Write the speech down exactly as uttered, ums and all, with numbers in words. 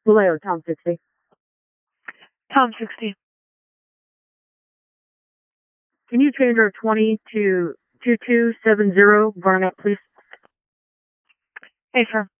Vallejo, Tom sixty. Tom sixty. Can you change our twenty to two two seven zero Garnet, please? Hey, sir.